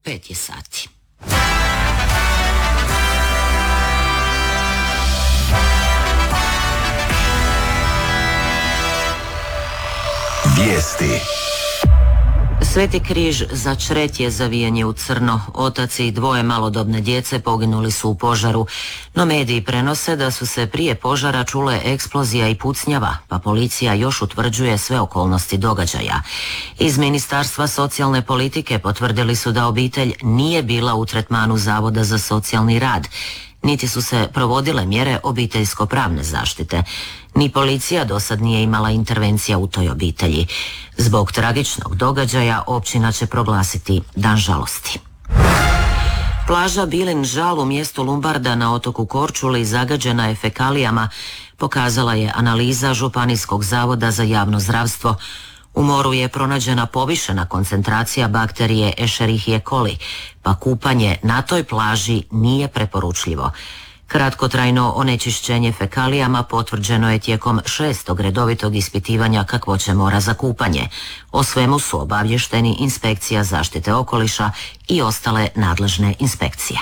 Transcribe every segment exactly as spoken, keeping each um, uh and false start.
pet je sati. Vijesti. Sveti križ za Čretje zavijen je u crno. Otac i dvoje malodobne djece poginuli su u požaru, no mediji prenose da su se prije požara čule eksplozija i pucnjava, pa policija još utvrđuje sve okolnosti događaja. Iz Ministarstva socijalne politike potvrdili su da obitelj nije bila u tretmanu Zavoda za socijalni rad, niti su se provodile mjere obiteljsko-pravne zaštite. Ni policija do sad nije imala intervencija u toj obitelji. Zbog tragičnog događaja općina će proglasiti dan žalosti. Plaža Bilin Žal u mjestu Lumbarda na otoku Korčuli zagađena je fekalijama, pokazala je analiza Županijskog zavoda za javno zdravstvo. U moru je pronađena povišena koncentracija bakterije Escherichia coli, pa kupanje na toj plaži nije preporučljivo. Kratkotrajno onečišćenje fekalijama potvrđeno je tijekom šestog redovitog ispitivanja kakvoće mora za kupanje. O svemu su obavješteni Inspekcija zaštite okoliša i ostale nadležne inspekcije.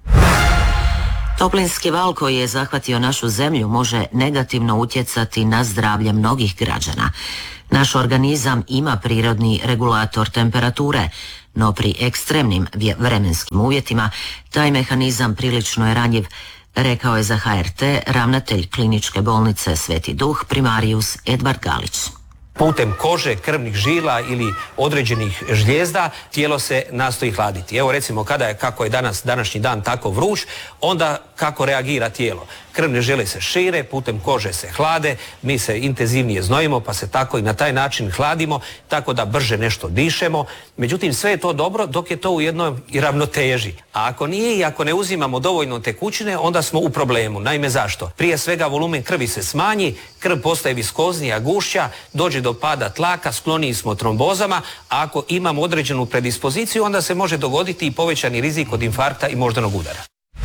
Toplinski val koji je zahvatio našu zemlju može negativno utjecati na zdravlje mnogih građana. Naš organizam ima prirodni regulator temperature, no pri ekstremnim vremenskim uvjetima taj mehanizam prilično je ranjiv, rekao je za H R T ravnatelj kliničke bolnice Sveti Duh primarijus Edvard Galić. Putem kože, krvnih žila ili određenih žlijezda tijelo se nastoji hladiti. Evo recimo kada je, kako je danas, današnji dan tako vruć, onda kako reagira tijelo. Krvne žile se šire, putem kože se hlade, mi se intenzivnije znojimo pa se tako i na taj način hladimo, tako da brže nešto dišemo. Međutim, sve je to dobro dok je to u jednoj ravnoteži. A ako nije i ako ne uzimamo dovoljno tekućine, onda smo u problemu. Naime, zašto? Prije svega volumen krvi se smanji, krv postaje viskoznija, gušća, dođe do pada tlaka, skloniji smo trombozama, a ako imamo određenu predispoziciju, onda se može dogoditi i povećani rizik od infarkta i moždanog udara.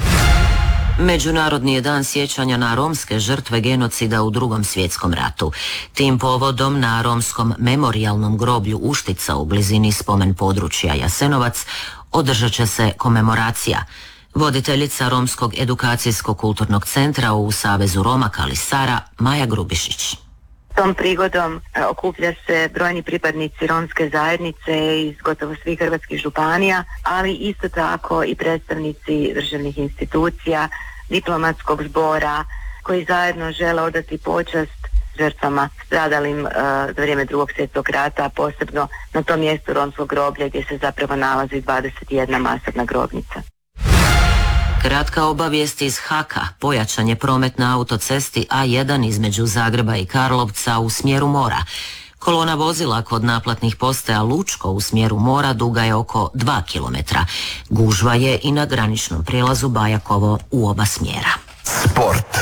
Međunarodni je dan sjećanja na romske žrtve genocida u Drugom svjetskom ratu. Tim povodom na romskom memorijalnom groblju Uštica u blizini spomen područja Jasenovac održat će se komemoracija. Voditeljica Romskog edukacijsko-kulturnog centra u Savezu Roma Kali Sara, Maja Grubišić. Tom prigodom okuplja se brojni pripadnici romske zajednice iz gotovo svih hrvatskih županija, ali isto tako i predstavnici državnih institucija, diplomatskog zbora, koji zajedno žele odati počast žrtvama stradalim uh, za vrijeme Drugog svjetskog rata, a posebno na tom mjestu romskog groblja gdje se zapravo nalazi dvadeset jedna masovna grobnica. Kratka obavijest iz Haka. Pojačan je promet na autocesti A jedan između Zagreba i Karlovca u smjeru mora. Kolona vozila kod naplatnih postaja Lučko u smjeru mora duga je oko dva kilometra. Gužva je i na graničnom prijelazu Bajakovo u oba smjera. Sport.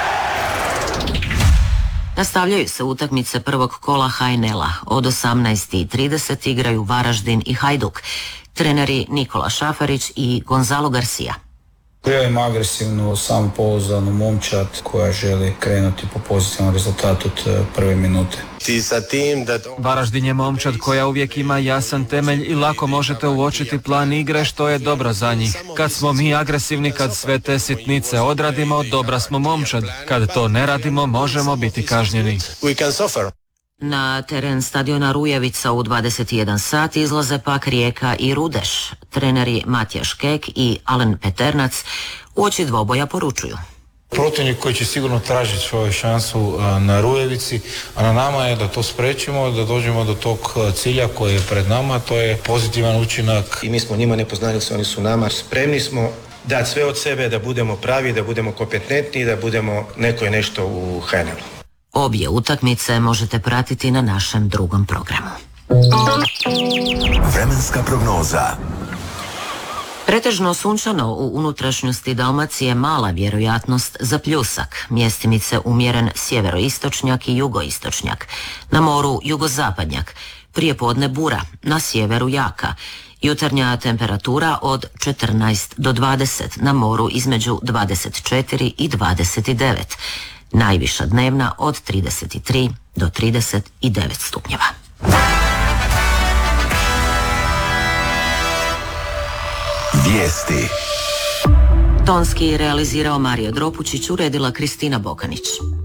Nastavljaju se utakmice prvog kola H N L-a. Od osamnaest i trideset igraju Varaždin i Hajduk. Treneri Nikola Šafarić i Gonzalo Garcia. Ja imam agresivnu, samopouzdanu momčad koja želi krenuti po pozitivnom rezultatu od prve minute. Varaždin je momčad koja uvijek ima jasan temelj i lako možete uočiti plan igre što je dobro za njih. Kad smo mi agresivni, kad sve te sitnice odradimo, dobra smo momčad. Kad to ne radimo, možemo biti kažnjeni. Na teren stadiona Rujevica u dvadeset jedan sat izlaze pak Rijeka i Rudeš. Treneri Matija Škek i Alen Peternac uoči dvoboja poručuju. Protivnik koji će sigurno tražiti svoju šansu na Rujevici, a na nama je da to spriječimo, da dođemo do tog cilja koji je pred nama, to je pozitivan učinak. I mi smo njima nepoznanici, oni su nama. Spremni smo dati sve od sebe, da budemo pravi, da budemo kompetentni, da budemo neko i nešto u H N L-u. Obje utakmice možete pratiti na našem drugom programu. Vremenska prognoza. Pretežno sunčano u unutrašnjosti Dalmacije, mala vjerojatnost za pljusak. Mjestimice umjeren sjeveroistočnjak i jugoistočnjak. Na moru jugozapadnjak. Prijepodne bura, na sjeveru jaka. Jutarnja temperatura od četrnaest do dvadeset, na moru između dvadeset četiri i dvadeset devet. Najviša dnevna od trideset tri do trideset devet stupnjeva. Vijesti. Tonski je realizirao Mario Dropučić, uredila Kristina Bokanić.